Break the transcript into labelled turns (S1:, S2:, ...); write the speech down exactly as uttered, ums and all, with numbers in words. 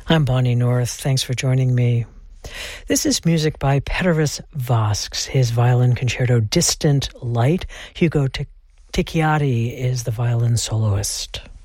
S1: I'm Bonnie North. Thanks for joining me. This is music by Peteris Vasks, his violin concerto Distant Light. Hugo Ticciati is the violin soloist.